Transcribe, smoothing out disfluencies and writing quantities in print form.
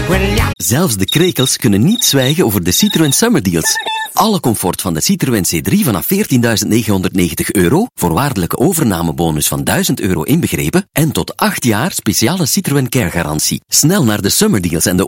Well, ja. Zelfs de krekels kunnen niet zwijgen over de Citroën Summer Deals. Alle comfort van de Citroën C3 vanaf €14.990, voorwaardelijke overnamebonus van €1.000 inbegrepen en tot 8 jaar speciale Citroën Care garantie. Snel naar de Summer Deals en de